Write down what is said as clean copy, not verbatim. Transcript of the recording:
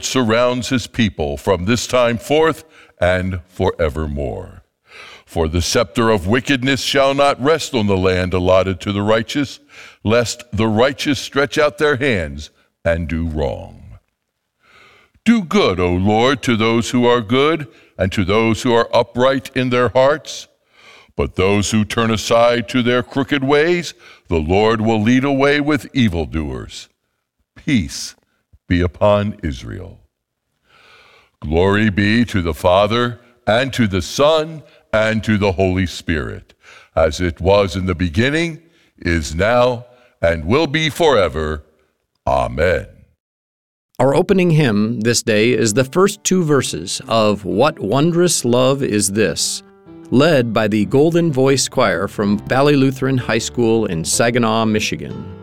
surrounds his people from this time forth and forevermore. For the scepter of wickedness shall not rest on the land allotted to the righteous, lest the righteous stretch out their hands and do wrong. Do good, O Lord, to those who are good, and to those who are upright in their hearts. But those who turn aside to their crooked ways, the Lord will lead away with evildoers. Peace be upon Israel. Glory be to the Father, and to the Son, and to the Holy Spirit, as it was in the beginning, is now, and will be forever. Amen. Our opening hymn this day is the first two verses of What Wondrous Love Is This?, led by the Golden Voice Choir from Valley Lutheran High School in Saginaw, Michigan.